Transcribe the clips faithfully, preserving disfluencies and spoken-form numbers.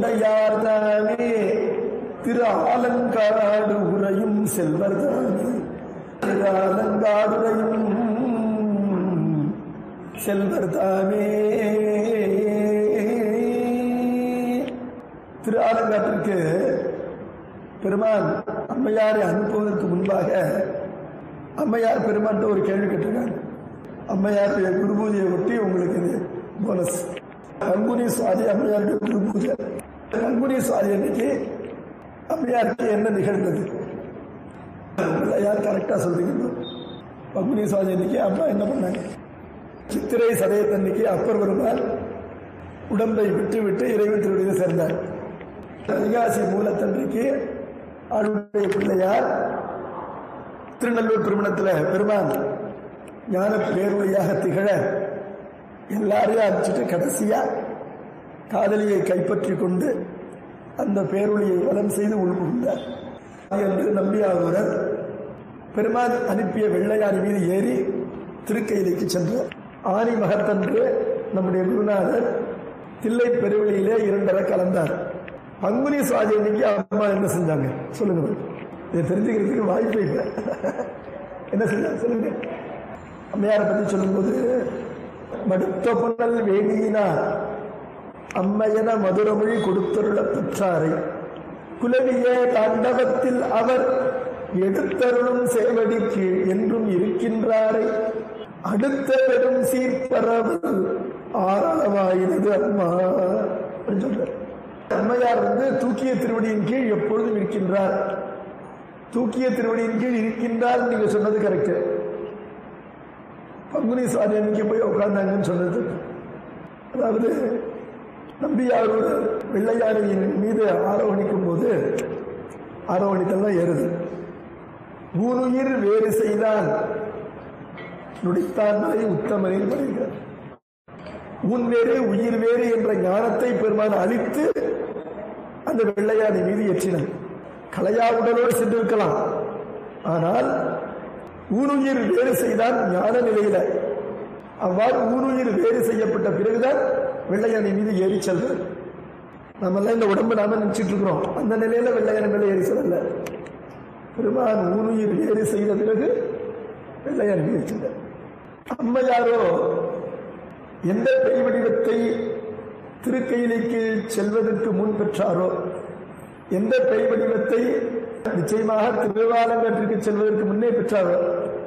தொண்டையார்தானே திரு ஆலங்காடு உரையும் செல்வர்தானே திரு ஆலங்காடுரையும் செல்வர்தானே. திரு ஆலங்காட்டிற்கு பெருமான் அம்மையாரை அனுப்புவதற்கு முன்பாக அம்மையார் பெருமான் ஒரு கேள்வி கேட்டிருக்காங்க. அம்மையாருடைய குரு பூஜையை ஒட்டி உங்களுக்கு போனஸ். பங்குனி சுவாதி அம்மையாருடைய குரு பூஜை. பங்குனி சுவாதி அன்னைக்கு அம்மையாருக்கு என்ன நிகழ்ந்தது? யார் கரெக்டா சொல்றீங்க? பங்குனி சுவாதி அன்னைக்கு அம்மா என்ன பண்ணாங்க? சித்திரை சதயத்தன்னைக்கு அப்பர் பெருமாள் உடம்பை விட்டு விட்டு இறைவன் திருவடியில் சேர்ந்தார். வைகாசி மூலத்தன்றைக்கு ஆளுடைய பிள்ளையார் திருநெல்லூர் திருமணத்தில் பெருமான் ஞான பேரொழியாக திகழ எல்லாரையும் அடிச்சுட்டு கடைசியா காதலியை கைப்பற்றி கொண்டு அந்த பேரொழியை வலம் செய்து உள்புகுந்தார் என்று நம்பியாரூரர் பெருமான் அனுப்பிய வெள்ளையாரி மீது ஏறி திருக்கையிலைக்கு சென்றார். ஆனி மகத்தன்று நம்முடைய குருநாதர் தில்லை பெருவெளியிலே இரண்டரை கலந்தார். பங்குனி சுவாதி அன்னைக்கு அம்மா என்ன செஞ்சாங்க சொல்லுங்க. இதை தெரிஞ்சுக்கிறதுக்கு வாய்ப்பே இல்லை. என்ன செஞ்சாங்க சொல்லுங்க. அம்மையாரை பற்றி சொல்லும்போது மடுத்த புனல் வேணியினார் அம்மையன மதுரமொழி கொடுத்தருள பெற்றாரை குலவிய தாண்டவத்தில் அவர் எடுத்தருளும் சேவடிக்கு என்றும் இருக்கின்றாரை அடுத்த பெரும் சீர்பரவல் ஆரளவாயினது அம்மா சொல்றார். அம்மையார் வந்து தூக்கிய திருவடியின் கீழ் எப்பொழுதும் இருக்கின்றார். தூக்கிய திருவடியின் கீழ் இருக்கின்றார் நீங்க சொன்னது கரெக்ட். பங்குனி சுவாதி அன்னைக்கு போய் உட்கார்ந்தாங்கன்னு சொன்னது. அதாவது நம்பியாரோட வெள்ளையாரியின் மீது ஆரோகணிக்கும் போது ஆரோகணித்தெல்லாம் ஏறுது. ஊனுயிர் வேறு செய்தான் நுடித்தான் உத்தமனில் வருகிறார். ஊன் வேறு உயிர் வேறு என்ற ஞானத்தை பெருமான் அளித்து அந்த வெள்ளையாரி மீது ஏற்றினார். கலையா உடலோடு சென்றிருக்கலாம். ஆனால் ஊனுயிர் வேறு செய்தான் ஞான நிலையில. அவ்வாறு ஊனுயிர் வேறு செய்யப்பட்ட பிறகுதான் வெள்ளையானை மீது ஏறி செல்றது. நம்ம எல்லாம் இந்த உடம்பு நாம நினைச்சிட்டு இருக்கிறோம். அந்த நிலையில வெள்ளையானை மேல ஏறி செல்ல பெருமான் ஊனுயிர் வேறு செய்த பிறகு வெள்ளையானை மீது செல்ல. அம்மையாரோ எந்த பெய் வடிவத்தை திருக்கையிலைக்கு செல்வதற்கு முன் பெற்றாரோ, எந்த பெய் வடிவத்தை நிச்சயமாக திருவாலங்காட்டிற்கு செல்வதற்கு முன்னே பெற்றாரோ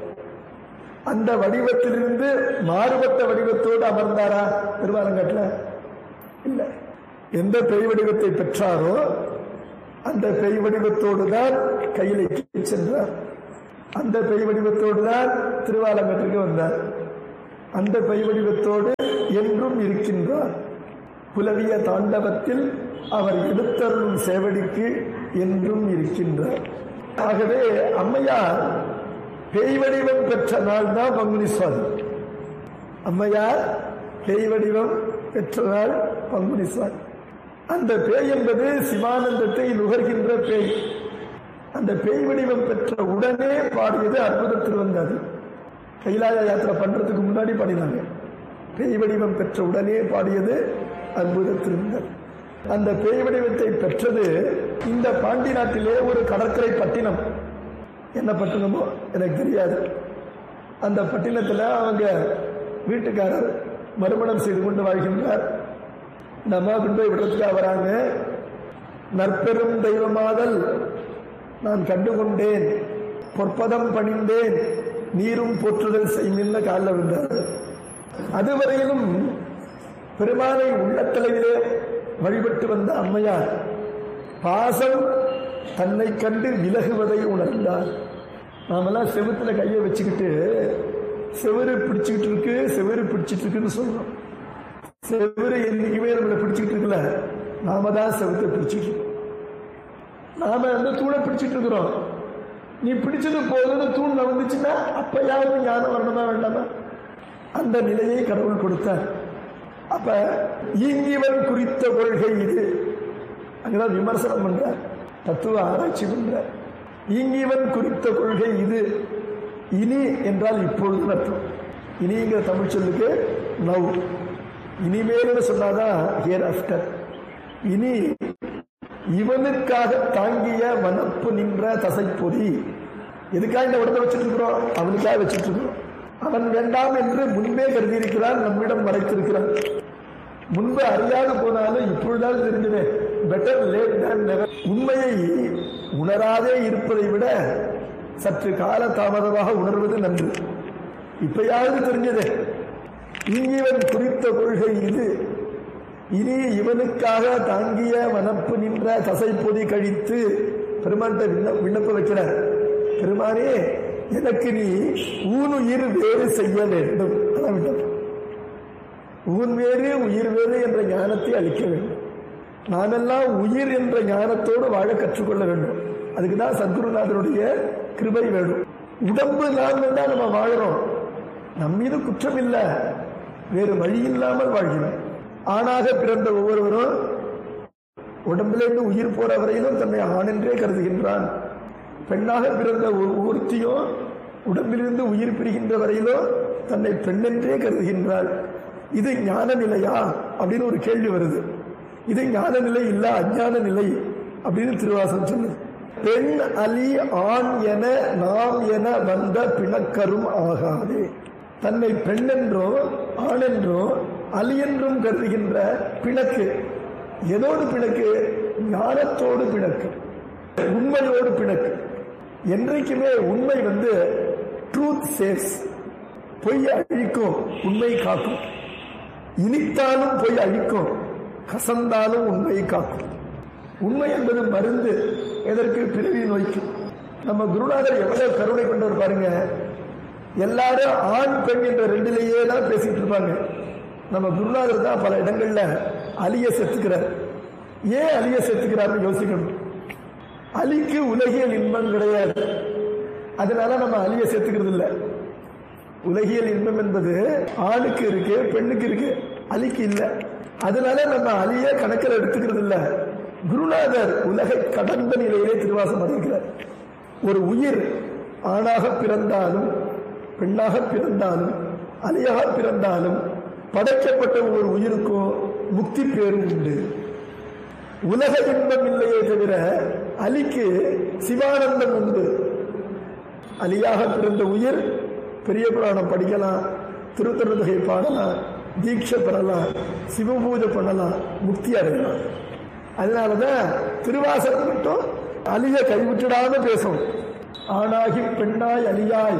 அந்த வடிவத்திலிருந்து மாறுபட்ட வடிவத்தோடு அமர்ந்தாரா திருவாலங்காட்டில்? இல்ல. எந்த பெய் வடிவத்தை பெற்றாரோ அந்த பெய் வடிவத்தோடு தான் கையிலைக்கு சென்றார். அந்த பெய் வடிவத்தோடு தான் திருவாலங்காட்டிற்கு வந்தார். அந்த பெய் வடிவத்தோடு என்றும் இருக்கின்றார். புலவிய தாண்டவத்தில் அவர் எடுத்தருளும் சேவடிக்கு என்றும் இருக்கின்றார். ஆகவே அம்மையார் பேய் வடிவம் பெற்ற நாள் தான் பங்குனி சுவாதி. அம்மையார் பேய் வடிவம் பெற்ற நாள் பங்குனி சுவாதி. அந்த பேய் என்பது சிவானந்தத்தை நுகர்கின்ற பேய். அந்த பேய் வடிவம் பெற்ற உடனே பாடியது அற்புதத்தில் வந்தது. கைலாய யாத்திரை பண்றதுக்கு முன்னாடி பாடினாங்க. பேய் வடிவம் பெற்ற உடனே பாடியது அற்புதத்தில் இருந்தது. அந்த பேய் வடிவத்தை பெற்றது இந்த பாண்டி நாட்டிலே ஒரு கடற்கரை பட்டினம். என்ன பட்டினமோ எனக்கு தெரியாது. அந்த பட்டினத்தில் அவங்க வீட்டுக்காரர் மறுமணம் செய்து கொண்டு வாழ்கின்றார். நம்ம கொண்டு போய் விடுறதுக்காக வராங்க. நற்பெரும் தெய்வமாதல் நான் கண்டுகொண்டேன், பொற்பதம் பணிந்தேன், நீரும் போற்றுதல் செய்மில்ல காலில் விழுந்தார். அதுவரையிலும் பெருமானை உள்ளத்தலைவிலே வழிபட்டு வந்த அம்மையார் பாசம் தன்னை கண்டு விலகுவதை உணர்ந்தார். நாமெல்லாம் செவுத்துல கையை வச்சுக்கிட்டு செவரு பிடிச்சுக்கிட்டு இருக்கு செவரு பிடிச்சிட்டு இருக்குன்னு சொல்றோம். செவரு என்னைக்குமே நம்மளை பிடிச்சிக்கிட்டு இருக்குல்ல, நாம தான் செவத்தை பிடிச்சிட்டு இருக்கோம். நாம அந்த தூணை பிடிச்சிட்டு இருக்கிறோம். நீ பிடிச்சது போதுன்னு தூண் வந்துச்சுன்னா அப்பயாவது ஞானம் வரணுமா வேண்டாமா? அந்த நிலையை கடவுள் கொடுத்தார். அப்ப ஈங்கிவன் குறித்த கொள்கை இது. அங்கதான் விமர்சனம் பண்ற, தத்துவ ஆராய்ச்சி பண்ற. ஈங்கிவன் குறித்த கொள்கை இது. இனி என்றால் இப்பொழுது அர்த்தம். இனிங்கிற தமிழ் சொல்லுக்கு நவ். இனிமேல் சொன்னாதான் ஹியர் ஆஃப்டர். இனி இவனுக்காக தாங்கிய வனப்பு நின்ற தசைப்பொதி. எதுக்காக இந்த உடம்பை வச்சுட்டு இருக்கிறோம்? அவனுக்காக வச்சுட்டு இருக்கிறோம். அவன் வேண்டாம் என்று முன்பே கருதி இருக்கிறான், நம்மிடம் மறைத்திருக்கிறான். முன்பு அறியாது போனாலும் இப்பொழுதாவது தெரிஞ்சதே. பெட்டர் லேட் தேன் நெவர். உண்மையை உணராதே இருப்பதை விட சற்று கால தாமதமாக உணர்வது நன்று. இப்பயாவது தெரிஞ்சதே. இவன் குறித்த கொள்கை இது. இனி இவனுக்காக தாங்கிய வனப்பு நின்ற தசைப்பொதி கழித்து பெருமான்கிட்ட விண்ண விண்ணப்ப வைக்கிறார். பெருமானே, எனக்கு நீ ஊனுயிர் வேறு செய்ய வேண்டும். அதான் விண்ணப்பம். ஊன் வேறு உயிர் வேறு என்ற ஞானத்தை அளிக்க வேண்டும். நாமெல்லாம் உயிர் என்ற ஞானத்தோடு வாழ கற்றுக்கொள்ள வேண்டும். அதுக்குதான் சத்குருநாதருடைய கிருபை வேணும். உடம்பு நாம் தான் நம்ம வாழறோம். நம் மீது குற்றம் இல்லை, வேறு வழி இல்லாமல் வாழ்கிறோம். ஆணாக பிறந்த ஒவ்வொருவரும் உடம்பிலிருந்து உயிர் போற வரையிலும் தன்னை ஆண் என்றே கருதுகின்றான். பெண்ணாக பிறந்த ஒருத்தியும் உடம்பிலிருந்து உயிர் பிரிகின்ற வரையிலும் தன்னை பெண்ணென்றே கருதுகின்றாள். இது ஞான நிலையா அப்படின்னு ஒரு கேள்வி வருது. இது ஞான நிலை இல்ல, அஞ்ஞான நிலை அப்படின்னு திருவாசகம் சொல்லுது. பெண் அலி ஆண் என நாம் என வந்த பிணக்கரும் ஆகாது. தன்னை பெண் என்றும் ஆண் என்றும் அலி என்றும் கருதுகின்ற பிணக்கு எதோடு பிணக்கு? ஞானத்தோடு பிணக்கு, உண்மையோடு பிணக்கு. என்றைக்குமே உண்மை வந்து ட்ரூத் சேவ்ஸ். பொய் அழிக்கும், உண்மை காக்கும். இனித்தாலும் பொய் அழிக்கும், கசந்தாலும் உண்மை காக்கும். உண்மை என்பது மருந்து. எதற்கு? பிறவி நோய்க்கு. நம்ம குருநாதர் எவ்வளவு கருணை கொண்டவர் பாருங்க. எல்லாரும் ஆண் பெண் என்ற ரெண்டிலேயே தான் பேசிட்டு இருப்பாங்க. நம்ம குருநாதர் தான் பல இடங்கள்ல அலிய செத்துக்கிறார். ஏன் அலிய செத்துக்கிறார்னு யோசிக்கணும். அலிக்கு உலகியல் இன்பம் கிடையாது, அதனால நம்ம அலிய செத்துக்கிறது இல்லை. உலகியல் இன்பம் என்பது ஆணுக்கு இருக்கு, பெண்ணுக்கு இருக்கு, அலிக்கு இல்லை. அதனால நம்ம அலிய கணக்கில் எடுத்துக்கிறது இல்லை. குருநாதர் உலகை கடந்த நிலையிலே திருவாசம் அறிவிக்கிறார். ஒரு உயிர் ஆணாக பிறந்தாலும் பெண்ணாக பிறந்தாலும் அலியாக பிறந்தாலும் படைக்கப்பட்ட ஒரு உயிருக்கும் முக்தி பேரும் உண்டு. உலக இன்பம் இல்லையே தவிர அலிக்கு சிவானந்தம் உண்டு. அலியாக பிறந்த உயிர் பெரிய புராணம் படிக்கலாம், திருத்தொகை பாடலாம், தீட்சை பெறலாம், சிவபூஜை பண்ணலாம், முக்தி அடையலாம். அதனாலதான் திருவாசகம் மட்டும் அலிய கைவிட்டுடாம பேசும். ஆணாகி பெண்ணாய் அலியாய்,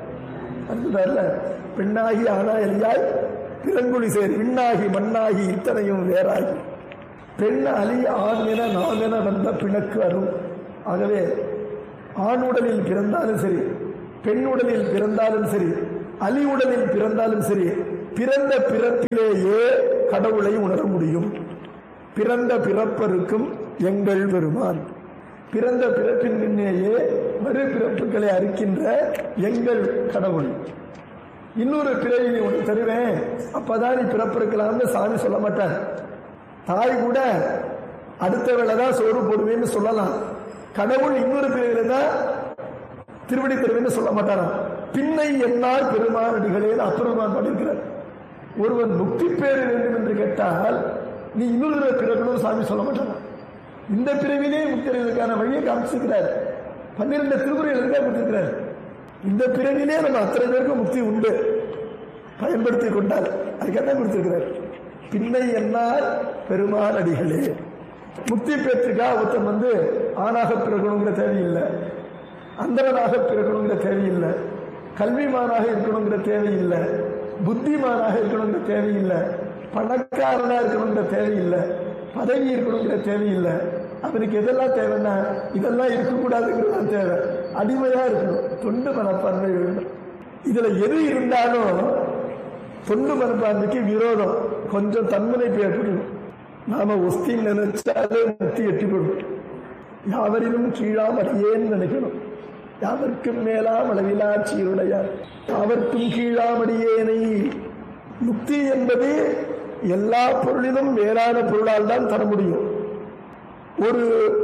பெண்ணாகி ஆணாய் அலியாய் பிறங்குழி சேர் விண்ணாகி மண்ணாகி இத்தனையும் வேறாகி பெண் அலி ஆண் என நாம் என வந்த பிணக்கு அரும். ஆகவே ஆண் உடலில் பிறந்தாலும் சரி, பெண் உடலில் பிறந்தாலும் சரி, அலி உடலில் பிறந்தாலும் சரி, பிறந்த பிறப்பிலேயே கடவுளை உணர முடியும். பிறந்த பிறப்பருக்கும் எங்கள் பெருமான். பிறந்த பிறப்பின் முன்னேயே மறு பிறப்புகளை அறுக்கின்ற எங்கள் கடவுள். இன்னொரு பிறவி நீ ஒன்று தருவேன், அப்பதான் நீ பிறப்பிருக்கலாம்னு சாமி சொல்ல மாட்டார். தாய் கூட அடுத்த வேளைதான் சோறு போடுவேன்னு சொல்லலாம். கடவுள் இன்னொரு பிறவில தான் திருவடி தருவேன்னு சொல்ல மாட்டாராம். பின்னை என்னால் பெருமான் அடிகளேன்னு அப்பெருமான் பண்ணிருக்கிறார். ஒருவன் முக்தி பேறு வேண்டும் என்று கேட்டால் நீ இன்னொரு பிறகுன்னு சாமி சொல்ல மாட்டாராம். இந்த பிறவிலே முக்தி அடைவதற்கான வழியை காமிச்சிருக்கிறார். பன்னிரண்டு திருக்குறள் கொடுத்திருக்கிறார். இந்த பிறவிலே நம்ம அத்தனை பேருக்கு முக்தி உண்டு, பயன்படுத்தி கொண்டால். அதுக்காக கொடுத்திருக்கிறார். பின்னை என்னால் பெருமான் அடிகளே. முக்தி பெற்றுக்கா ஒருத்தன் வந்து ஆணாக பிறக்கணுங்கிற தேவையில்லை, அந்தரனாக பிறக்கணுங்கிற தேவையில்லை, கல்விமானாக இருக்கணுங்கிற தேவையில்லை, புத்திமானாக இருக்கணுங்கிற தேவையில்லை, பணக்காரனா இருக்கணுங்கிற தேவையில்லை, பதவி இருக்கணுங்கிற தேவையில்லை. அவனுக்கு எதெல்லாம் தேவைன்னா இதெல்லாம் இருக்கக்கூடாதுங்கிறது தேவை. அடிமையா இருக்கணும், தொண்டு மனப்பான்மை வேண்டும். இதுல எது இருந்தாலும் தொண்டு மனப்பான்மைக்கு விரோதம், கொஞ்சம் தன்முனைப்பு ஏற்படும். நாம ஒஸ்தி நினைச்சாலே முக்தி எட்டிப்படும். யாவரிலும் கீழாம் அடியேன்னு நினைக்கணும். யாவருக்கும் மேலாம் அளவிலா சீருடையார் யாவருக்கும் கீழாம் அடியேனை. முக்தி என்பது எல்லா பொருளிலும் மேலான பொருளால் தான் தர முடியும். ஒரு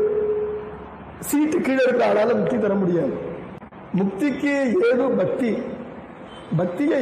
சீட்டு கீழே இருக்கிற ஆளால முக்தி தர முடியாது. முக்திக்கு ஏது பக்தி. பக்தியை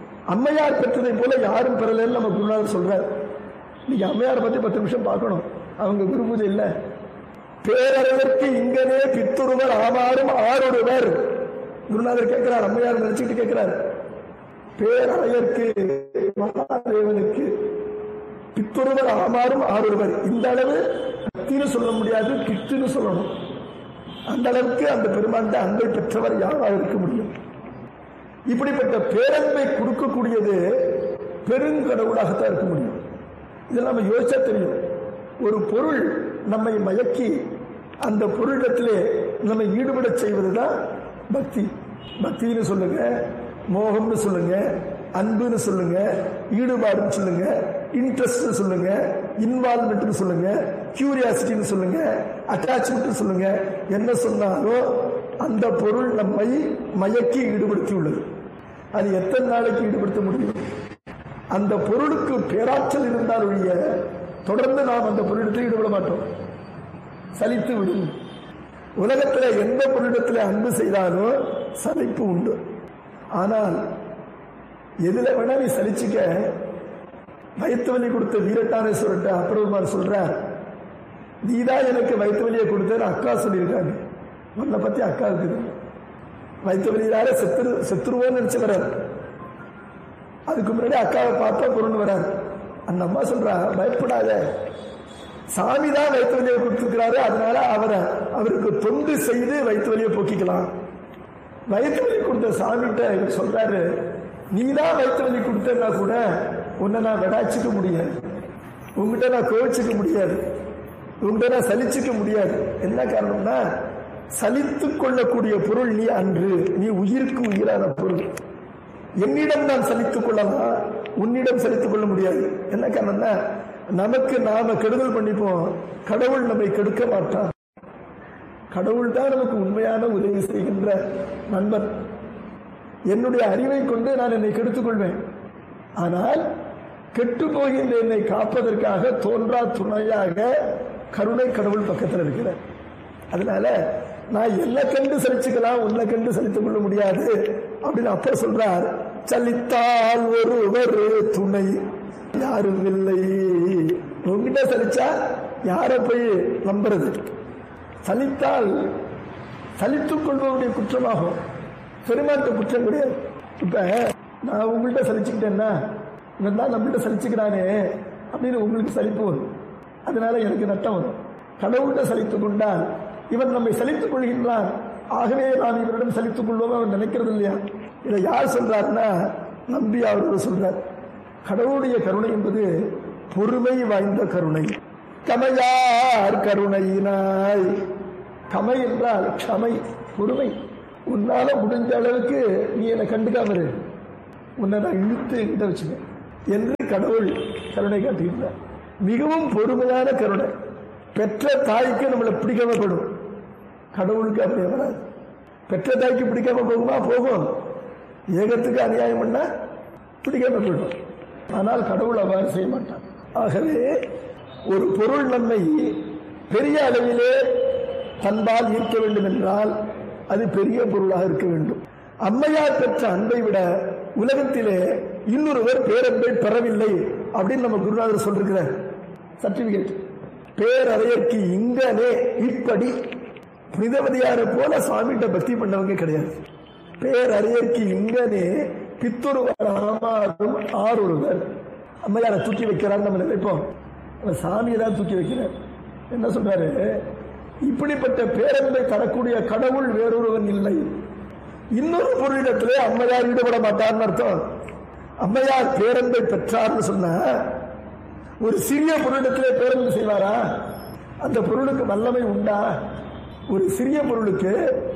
அம்மையார் பெற்றதை போல யாரும் பெறலன்னு நம்ம குருநாதர் சொல்றார். நீங்க அம்மையாரை பத்தி பத்து நிமிஷம் பார்க்கணும். அவங்க குரு பூஜை இல்ல. பேரறிஞருக்கு இங்கனே பித்துருவர் ஆமாறும் ஆறொருவர். குருநாதர் கேட்கிறார், அம்மையார் நினைச்சுட்டு கேட்கிறார், பேரறிஞருக்கு மகாதேவனுக்கு பித்துருவர் ஆமாறும் ஆறொருவர். இந்த அளவு பக்தின்னு சொல்ல முடியாது, பித்துன்னு சொல்லணும். அந்த அளவுக்கு அந்த பெருமாண்ட அன்பை பெற்றவர் யாராக இருக்க முடியும்? இப்படிப்பட்ட பேரன்பை கொடுக்கக்கூடியது பெருங்கடவுளாகத்தான் இருக்க முடியும். இதெல்லாம் நம்ம யோசிச்சா தெரியும். ஒரு பொருள் நம்மை மயக்கி அந்த பொருளிடத்திலே நம்மை ஈடுபட செய்வதுதான் பக்தி. பக்தின்னு சொல்லுங்க, மோகம்னு சொல்லுங்க, அன்புன்னு சொல்லுங்க, ஈடுபாடுன்னு சொல்லுங்க, இன்ட்ரெஸ்ட் சொல்லுங்க, இன்வால்வ்மெண்ட் சொல்லுங்க, கியூரியாசிட்டின்னு சொல்லுங்க, அட்டாச்மெண்ட் சொல்லுங்க. என்ன சொன்னாலும் அந்த பொருள் நம்மை மயக்கி ஈடுபடுத்தி உள்ளது. அது எத்தனை நாளைக்கு ஈடுபடுத்த முடியும்? அந்த பொருளுக்கு பேராற்றல் இருந்தால் ஒழிய தொடர்ந்து நாம் அந்த பொருளிடத்தில் ஈடுபட மாட்டோம், சலித்து விடும். உலகத்தில் எந்த பொருளிடத்தில் அன்பு செய்தாலும் சலிப்பு உண்டு. ஆனால் எதுல வேணா நீ சலிச்சுக்க. வயிற்று வலி கொடுத்த வீரட்டானேஸ்வரர்கிட்ட அப்புறம் சொல்ற, நீதான் எனக்கு வயிற்று வலியை கொடுத்த அக்கா சொல்லியிருக்காங்க. உன்னை பத்தி அக்கா இருக்குது. வயிற்று வலியார செத்துரு செத்துருவோன்னு நினைச்சு வர்றார். அதுக்கு முன்னாடி அக்காவை பார்த்தா பொருள் வரார். அந்த அம்மா சொல்றா, பயப்படாத, சாமி தான் வயிற்று வலியை கொடுத்துருக்கிறாரு, அதனால அவரை அவருக்கு தொண்டு செய்து வயிற்று வலியை போக்கிக்கலாம். வயிற்று வலி கொடுத்த சாமிகிட்ட இவர் சொல்றாரு, நீதான் வயிற்று வலி கொடுத்தா கூட உன்னை நான் விடாச்சிக்க முடியாது, உங்ககிட்ட நான் கோவிச்சுக்க முடியாது, உங்ககிட்ட நான் சலிச்சுக்க முடியாது. என்ன காரணம்னா, சலித்து கொள்ளக்கூடிய பொருள் நீ அன்று, நீ உயிருக்கு உயிரான பொருள். என்னிடம் நான் சலித்துக் கொள்ளலாம், உன்னிடம் சலித்துக் கொள்ள முடியாது. என்ன காரணம்னா, நமக்கு நாம கெடுதல் பண்ணிப்போம், கடவுள் நம்மை கெடுக்க மாட்டான். கடவுள் தான் நமக்கு உண்மையான உதவி செய்கின்ற நண்பன். என்னுடைய அறிவை கொண்டு நான் என்னை கெடுத்துக் கொள்வேன். ஆனால் கெட்டு போகின்ற என்னை காப்பதற்காக தோன்றா துணையாக கருணை கடவுள் பக்கத்தில் இருக்கிறார். அதனால நான் என்ன கண்டு சலிச்சுக்கலாம், உன்னை கண்டு சலித்துக் கொள்ள முடியாது அப்படின்னு அப்ப சொல்றார். சலித்தால் ஒருவர் துணை யாரும் இல்லை. உங்ககிட்ட சலிச்சா யார போய் நம்புறது? சலித்தால் சலித்துக் கொள்பவருடைய குற்றமாகும், பெருமாட்ட குற்றம் கிடையாது. இப்ப நான் உங்கள்கிட்ட சலிச்சுக்கிட்டேன்னா, இவன் தான் நம்மள்கிட்ட சலிச்சுக்கிறானே அப்படின்னு உங்களுக்கு சலிப்பு வரும், அதனால எனக்கு நட்டம் வரும். கடவுள்கிட்ட சலித்துக் கொண்டால் இவன் நம்மை சலித்துக் கொள்கின்றான், ஆகவே நாம் இவரிடம் சலித்துக் கொள்வோம் அவன் நினைக்கிறது இல்லையா? இதை யார் சொல்றாருன்னா, நம்பி அவர்கள் சொல்றார். கடவுளுடைய கருணை என்பது பொறுமை வாய்ந்த கருணை. கமையார் கருணையினாய். கமை என்றால் க்ஷமை, பொறுமை. உன்னால முடிஞ்ச அளவுக்கு நீ என்னை கண்டுக்காம இரு, உன்னை நான் இழுத்து என்கிட்ட வச்சுக்க என்று கடவுள் கருணை காட்டுகின்றார். மிகவும் பொறுமையான கருணை. பெற்ற தாய்க்கு நம்மளை பிடிக்காம போடும், கடவுளுக்கு அப்படி வராது. பெற்ற தாய்க்கு பிடிக்காம போகுமா? போகும். ஏகத்துக்கு அநியாயம் பண்ணா பிடிக்காம போயிடும். ஆனால் கடவுள் அவ்வாறு செய்ய மாட்டான். ஆகவே ஒரு பொருள் நம்மை பெரிய அளவிலே தன்பால் ஈர்க்க வேண்டும் என்றால் அது பெரிய பொருளாக இருக்க வேண்டும். அம்மையார் பெற்ற அன்பை விட உலகத்திலே இன்னொருவர் பேரன்பை பெறவில்லை அப்படின்னு நம்ம குருநாதர் சொல்லிருக்கிறார். சர்டிபிகேட். பேரறையற்கு இங்கனே இப்படி புனிதவதியாரை போல சுவாமிகிட்ட பக்தி பண்ணவங்க கிடையாது. பேரறையற்கு இங்கனே பித்தொருவர் ஆமாறும் ஆறொருவர். அம்மையாரை தூக்கி வைக்கிறார் நம்ம நினைப்போம், சாமியை தான் தூக்கி வைக்கிறார். என்ன சொல்றாரு? இப்படிப்பட்ட பேரன்பை தரக்கூடிய கடவுள் வேறொருவன் இல்லை. இன்னொரு பொருளிடத்திலே அம்மையார் ஈடுபட மாட்டார்னு அர்த்தம். அம்மையார் பேரன்பை பெற்றார்னு சொன்ன ஒரு சிறிய பொருளிடத்திலே பேரன்பு செய்வாரா? அந்த பொருளுக்கு வல்லமை உண்டா? ஒரு சிறிய பொருளுக்கு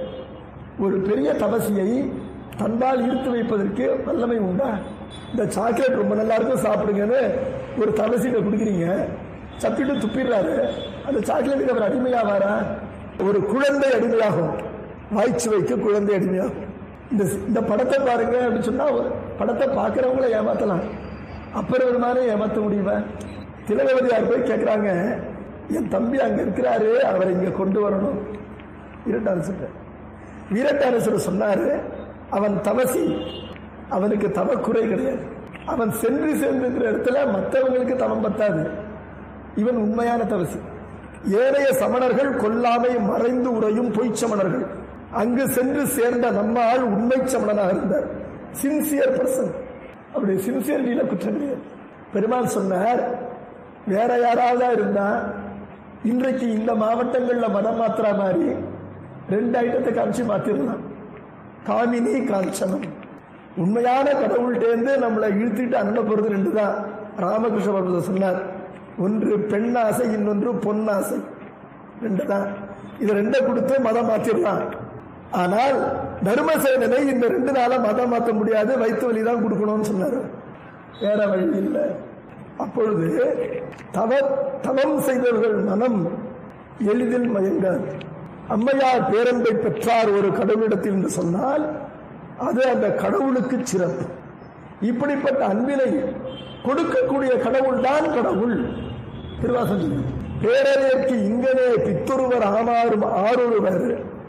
ஒரு பெரிய தபசியை தன்பால் ஈர்த்து வைப்பதற்கு வல்லமை உண்டா? இந்த சாக்லேட் ரொம்ப நல்லா இருக்கும் சாப்பிடுங்கன்னு ஒரு தபசியில குடிக்கிறீங்க, சப்பிட்டு துப்பிடுறாரு, அந்த சாக்லேட்டுக்கு அவர் அடிமையாவாரா? ஒரு குழந்தை அடிமையாகும், வாய்ச்சி வைக்க குழந்தை அடிமையாகும். இந்த இந்த படத்தை பாருங்க அப்படின்னு சொன்னா படத்தை பார்க்கிறவங்கள ஏமாத்தலாம், அப்புறம் ஒரு மாதிரி ஏமாத்த முடியுமா? திலகவதியார் போய் கேட்கிறாங்க, என் தம்பி அங்க இருக்கிறாரு, அவரை இங்க கொண்டு வரணும். வீரட்டானேஸ்வரர் வீரட்டானேஸ்வரர் சொன்னாரு, அவன் தவசி, அவனுக்கு தவ குறை கிடையாது. அவன் சென்று சேர்ந்திருக்கிற இடத்துல மற்றவங்களுக்கு தவம் பத்தாது, இவன் உண்மையான தவசி. ஏனைய சமணர்கள் கொல்லாமை மறைந்து உரையும் பொய் சமணர்கள். அங்கு சென்று சேர்ந்த நம்ம ஆள் உண்மை சமணனாக இருந்தார். Sincere person. அப்படி சின்சியரிட்டியில குற்றம் கிடையாது. பெருமாள் சொன்னார், வேற யாராவது இருந்தா இன்றைக்கு இந்த மாவட்டங்கள்ல மதம் மாத்திர மாதிரி ரெண்டு ஐட்டத்தை காமிச்சு மாத்திரலாம். காமினி காஞ்சனம். உண்மையான கடவுள்கிட்டேருந்து நம்மளை இழுத்துட்டு அண்ணன் போறது ரெண்டு தான். ராமகிருஷ்ண பரமஹம்சர் சொன்னார், ஒன்று பெண் ஆசை, இன்னொன்று பொன்னாசை. ரெண்டு தான். இது ரெண்டை கொடுத்து மதம் மாத்திரலாம். ஆனால் தர்மசேனனை இந்த ரெண்டு நாள மதம் மாற்ற முடியாது, வைத்து வழி தான் கொடுக்கணும்னு சொன்னார். வேற வழி இல்லை. அப்பொழுது தவ தவம் செய்தவர்கள் மனம் எளிதில் மயங்காது. அம்மையார் பேரன்பை பெற்றார் ஒரு கடவுளிடத்தில் என்று சொன்னால் அது அந்த கடவுளுக்கு சிறப்பு. இப்படிப்பட்ட அன்பினை கொடுக்கக்கூடிய கடவுள் தான் கடவுள். திருவாசகம் பேரறியற்கு இங்கனே பித்தொருவர் ஆமாறும் ஆறொருவர்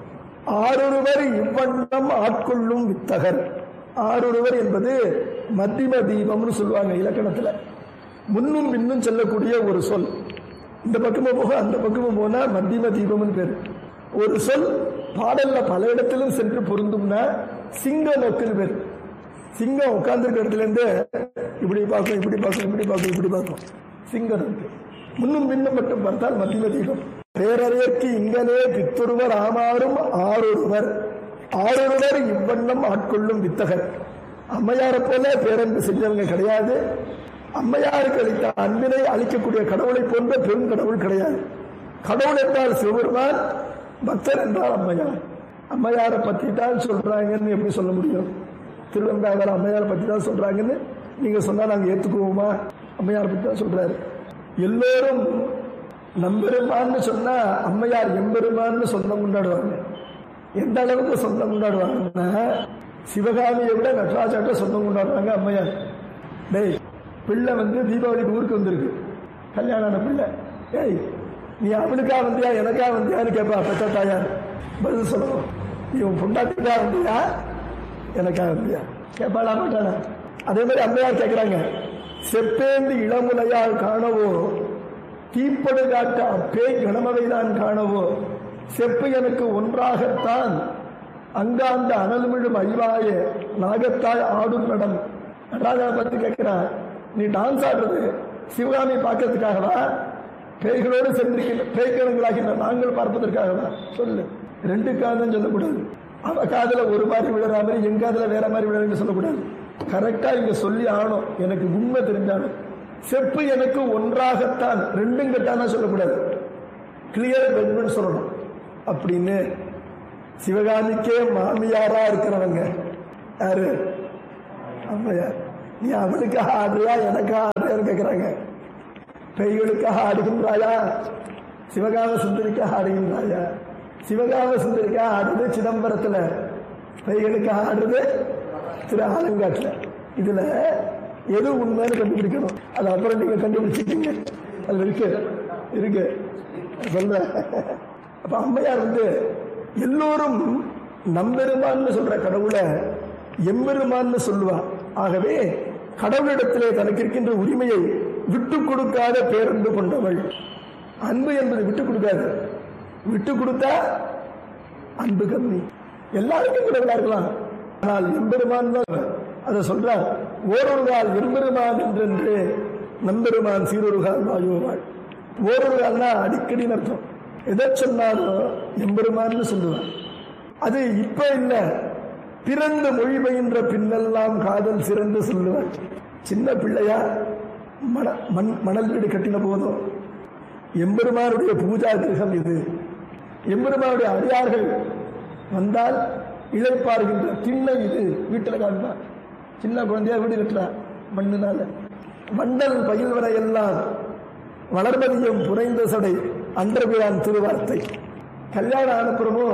ஆறொருவர் இவ்வண்ணம் ஆட்கொள்ளும் வித்தகர். ஆறொருவர் என்பது மத்திம தீபம்னு சொல்லுவாங்க இலக்கணத்துல. முன்னும் பின்னும் செல்லக்கூடிய ஒரு சொல். இந்த பக்கமும் போக அந்த பக்கமும் போனா மத்திம தீபம்னு பேரு. ஒரு சொல் பாடல்ல பல இடத்திலும் சென்று பொருந்தும்னா சிங்க நோக்குன்னு பேரு. சிங்கம் உட்கார்ந்துருக்க இடத்துல இருந்து இப்படி பார்க்கும், இப்படி பார்க்கும், இப்படி பார்க்கும், இப்படி பார்க்கும். சிங்கம் இருக்கு. முன்னும் பின்னும் மட்டும் பார்த்தால் மத்திம தீபம். பேரறியற்கு இங்கனே பித்தொருவர் ஆமாறும் ஆறொருவர் ஆறொருவர் இவ்வண்ணம் ஆட்கொள்ளும் வித்தகர். அம்மையாரை போல பேரன்பு செஞ்சவங்க கிடையாது. அம்மையாருக்கு அளித்த அன்பினை அளிக்கக்கூடிய கடவுளை போன்ற பெரும் கடவுள் கிடையாது. கடவுள் என்றால் சிவபெருமான், பக்தர் என்றால் அம்மையார். அம்மையாரை பத்தி தான் சொல்றாங்கன்னு எப்படி சொல்ல முடியும்? திருவந்தாங்கர் அம்மையாரை பத்தி தான் சொல்றாங்கன்னு நீங்க சொன்னா நாங்க ஏத்துக்குவோமா? அம்மையாரை பத்தி தான் சொல்றாரு. எல்லோரும் நம்பெருமான்னு சொன்னா அம்மையார் எம்பெருமான்னு சொந்தம் கொண்டாடுவாங்க. எந்த அளவுக்கு சொந்தம் கொண்டாடுவாங்கன்னா சிவகாமியை விட நடராஜாட்ட சொந்தம் கொண்டாடுவாங்க அம்மையார். டேய், பிள்ளை வந்து தீபாவளிக்கு ஊருக்கு வந்திருக்கு, கல்யாணம் பிள்ளை. ஏய், நீ அவனுக்கா வந்தியா எனக்கா வந்தியான்னு கேட்பா பெற்ற தாயார். பதில் சொல்லணும், நீ உன் பொண்டாட்டிக்கா வந்தியா எனக்கா வந்தியா கேட்பாளா மாட்டானா? அதே மாதிரி அம்மையார் கேட்கிறாங்க, செப்பேந்து இளமுலையால் காணவோ தீப்படு காட்ட அப்பே கணமவைதான் காணவோ செப்பு எனக்கு ஒன்றாகத்தான் அங்காந்த அனல்மிழும் ஐவாய நாகத்தாய் ஆடும் நடம். நடராஜனை பத்தி கேட்கிறான், நீ டான்ஸ் ஆடுறது சிவகாமி பார்க்கறதுக்காகவா, பேய்களோடு சென்றிருக்கின்ற பேய்கணங்களாகின்ற நாங்கள் பார்ப்பதற்காகவா? சொல்லு. ரெண்டு காதலும் சொல்லக்கூடாது. அவ காதல ஒரு மாதிரி விழுற மாதிரி எங்க காதல வேற மாதிரி விழுறன்னு சொல்லக்கூடாது. கரெக்டா இங்க சொல்லி ஆகணும். எனக்கு உண்மை தெரிஞ்சாலும் செப்பு எனக்கு ஒன்றாகத்தான், ரெண்டும் கட்டானா சொல்லக்கூடாது, கிளியர் பெண்ணுன்னு சொல்லணும். அப்படின்னு சிவகாமிக்கே மாமியாரா இருக்கிறவங்க யாரு? அம்மையார். நீ அவளுக்காக ஆடுறியா எனக்காக ஆடுறியான்னு கேட்கிறாங்க. பெய்களுக்காக ஆடுகின்றாயா, சிவகாம சுந்தரிக்காக ஆடுகின்றாயா? சிவகாம சுந்தரிக்காக ஆடுறது சிதம்பரத்துல, பெய்களுக்காக ஆடுறது திரு ஆலங்காட்டுல. இதுல எது உண்மைன்னு கண்டுபிடிக்கணும். அது அப்புறம் நீங்க கண்டுபிடிச்சிட்டீங்க, அதுல இருக்கு இருக்கு சொல்ற. அப்ப அம்மையார் வந்து எல்லோரும் நம்பெருமான்னு சொல்ற கடவுளை எம்பெருமான்னு சொல்லுவா. ஆகவே கடவுளிடத்திலே தனக்கு இருக்கின்ற உரிமையை விட்டு கொடுக்காத பேரன்பு கொண்டவள். அன்பு என்பது விட்டு கொடுக்காது. விட்டு கொடுத்தா அன்பு கம்மி. எல்லாருக்கும் கடவுளா இருக்கலாம், ஆனால் எம்பெருமான் தான் அதை சொல்றார். ஓரொரு கால் எம்பெருமான் என்றென்று நம்பெருமான் சீரொரு கால் வாயுவாள். ஓரொரு கால்னா அடிக்கடி அர்த்தம். எதை சொன்னாலும் எம்பெருமான்னு சொல்லுவார். அது இப்ப இல்ல, பிறந்த மொழி பயின்ற பின்னெல்லாம் காதல் சிறந்து சொல்லுவார். சின்ன பிள்ளையா மண மண் மணல் வீடு கட்டின போதும் எம்பெருமானுடைய பூஜா கிரகம் இது. எம்பெருமானுடைய அடியார்கள் வந்தால் இழைப்பாருகின்ற திண்ணை இது. வீட்டில் காண்பார். சின்ன குழந்தையா வீடு கட்டுறார் மண்ணுனால. வண்டல் பயில் வரை எல்லாம் வளர்மதியம் புரைந்த சடை அன்றபிரான் திருவார்த்தை. கல்யாணம் ஆனப்புறமோ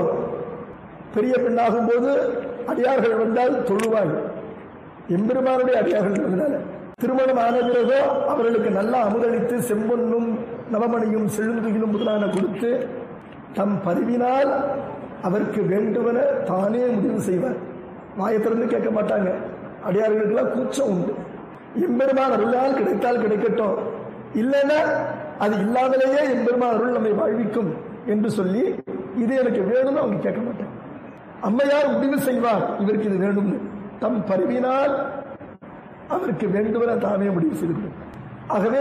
பெரிய பெண்ணாகும் போது அடியார்கள் வந்தால் தொழுவாள். எம்பெருமானுடைய அடியார்கள் வந்தனால. திருமணம் ஆன பிறகோ அவர்களுக்கு நல்லா அமுதளித்து செம்பொன்னும் நவமணியும் செழுந்துகிலும் முதலான கொடுத்து தம் பரிவினால் அவருக்கு வேண்டுவன தானே முடிவு செய்வார். வாயத்திறந்து கேட்க மாட்டாங்க. அடியார்களுக்கெல்லாம் கூச்சம் உண்டு. எம்பெருமான் அருளால் கிடைத்தால் கிடைக்கட்டும், இல்லைன்னா அது இல்லாமலேயே என் பெருமான் அருள் நம்மை வாழ்விக்கும் என்று சொல்லி இது எனக்கு வேணும்னு அவங்க கேட்க மாட்டாங்க. அம்மையார் முடிவு செய்வார் இவருக்கு இது வேண்டும், தம் பருவினால் அவருக்கு வேண்டுமென தாமே முடிவு செய்து. ஆகவே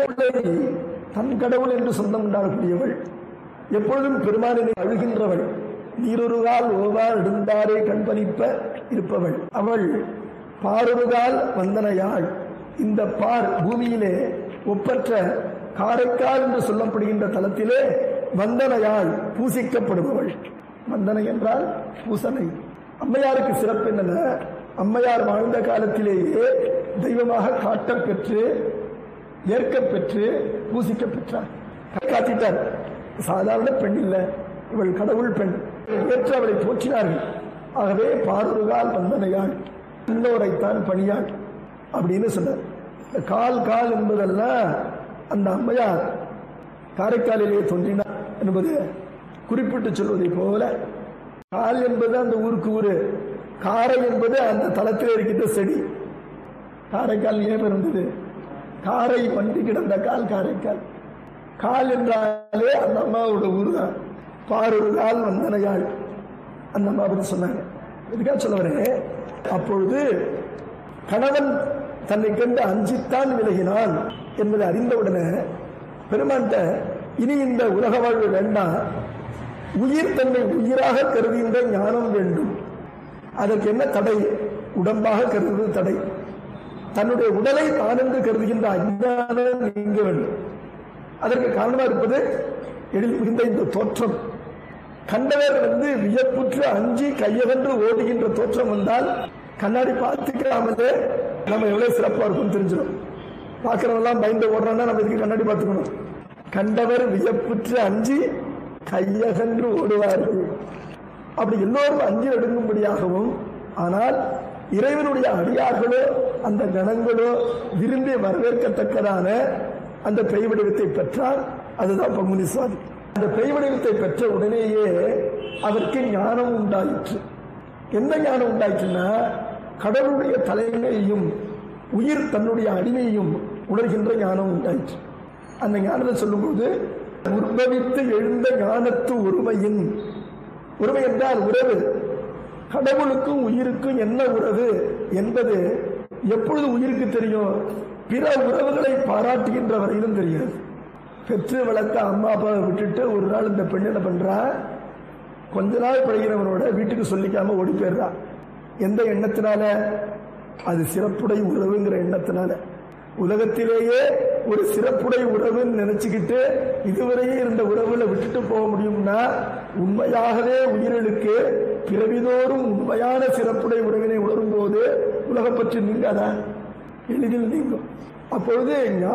தன் கடவுள் என்று சொந்தம் கொண்டாடக்கூடியவள், எப்பொழுதும் பெருமானினை அழுகின்றவள், நீரொருகால் ஓவார் நெடுந்தாரே கண்பணிப்ப இருப்பவள் அவள். பாரொருகால் வந்தனையாள், இந்த பார் பூமியிலே ஒப்பற்ற காரைக்கால் என்று சொல்லப்படுகின்ற தலத்திலே வந்தனையாள் பூசிக்கப்படுபவள். வந்தனை என்றால் பூசனை. அம்மையாருக்கு சிறப்பு என்ன, அம்மையார் வாழ்ந்த காலத்திலேயே தெய்வமாக காட்டப் பெற்று ஏற்க பெற்று பூசிக்க பெற்றார், காட்டிட்டார். சாதாரண பெண் இல்லை, இவள் கடவுள் பெண், ஏற்று அவளை போற்றினார்கள். ஆகவே பாரொருகால் வந்தனையாள், இன்னோரைத்தான் பணியாள் அப்படின்னு சொன்னார். கால் கால் என்பதெல்லாம் அந்த அம்மையார் காரைக்காலிலே தோன்றினார் என்பது குறிப்பிட்டு சொல்வதை போல, கால் என்பது அந்த ஊருக்கு ஊரு, காரை என்பது அந்த தளத்தில் இருக்கின்ற செடி. காரைக்கால் ஏன் இருந்தது, காரை பண்டி கிடந்த கால் காரைக்கால். கால் என்றாலே அந்த அம்மாவோட ஊர் தான். பாரொரு கால் வந்தனையாள் அந்த அம்மா பற்றி சொன்னாங்க. இதுக்காக சொல்ல வரேன், அப்பொழுது கணவன் தன்னை கண்டு அஞ்சித்தான் விலகினான் என்பதை அறிந்தவுடனே பெருமான்கிட்ட இனி இந்த உலக வாழ்வு வேண்டாம், உயிர் தன்னை உயிராக கருதுகின்ற ஞானம் வேண்டும். அதற்கு என்ன தடை, உடம்பாக கருதுவது தடை. தன்னுடைய உடலை தான் என்று கருதுகின்ற அஞ்ஞானம் நீங்க வேண்டும். அதற்கு காரணமா இருப்பது எழில் மிகுந்த இந்த தோற்றம். கண்டவர் வந்து வியப்புற்று அஞ்சி கையகன்று ஓடுகின்ற தோற்றம் வந்தால் கண்ணாடி பார்த்துக்காமலே நம்ம எவ்வளவு சிறப்பா இருக்கும் தெரிஞ்சிடும். பார்க்கிறவெல்லாம் பயந்து ஓடுறோம்னா நம்ம இதுக்கு கண்ணாடி பார்த்துக்கணும். கண்டவர் வியப்புற்று அஞ்சி கையகன்று ஓடுவார்கள். அப்படி எல்லோரும் அஞ்சி நடுங்கும்படியாகவும், ஆனால் இறைவனுடைய அடியார்களோ அந்த கணங்களோ விரும்பி வரவேற்கத்தக்கதான அந்த பெய் வடிவத்தை பெற்றார். அதுதான் பங்குனி சுவாதி. அந்த பெய் வடிவத்தை பெற்ற உடனேயே அவருக்கு ஞானம் உண்டாயிற்று. எந்த ஞானம் உண்டாயிற்றுன்னா, கடவுளுடைய தலைமையையும் உயிர் தன்னுடைய அடிமையையும் உணர்கின்ற ஞானம் உண்டாயிற்று. அந்த ஞானத்தை சொல்லும்போது, உற்பவித்து எழுந்த ஞானத்து ஒருமையின், ஒருமை என்றால் உறவு, கடவுளுக்கும் உயிருக்கும் என்ன உறவு என்பது எப்பொழுது உயிருக்கு தெரியும், பிற உறவுகளை பாராட்டுகின்ற வரையிலும் தெரியாது. பெற்று வளர்த்த அம்மா அப்பாவை விட்டுட்டு ஒரு நாள் இந்த பெண் என்ன பண்றா, கொஞ்ச நாள் பழகிறவனோட வீட்டுக்கு சொல்லிக்காம ஓடி போயிடுறா. எந்த எண்ணத்தினால, அது சிறப்புடை உறவுங்கிற எண்ணத்தினால. உலகத்திலேயே ஒரு சிறப்புடை உறவுன்னு நினைச்சுக்கிட்டு இதுவரையே இருந்த உறவுல விட்டுட்டு போக முடியும்னா, உண்மையாகவே உயிர்களுக்கு பிறவிதோறும் உண்மையான சிறப்புடை உறவினை உணரும் போது உலகப்பற்று நீங்காதான், எளிதில் நீங்கும். அப்பொழுது